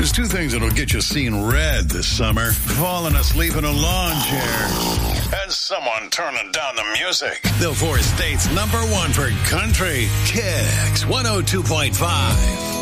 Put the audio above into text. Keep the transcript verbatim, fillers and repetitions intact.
There's two things that'll get you seeing red this summer. Falling asleep in a lawn chair. And someone turning down the music. The four states number one for country. Kicks one oh two point five.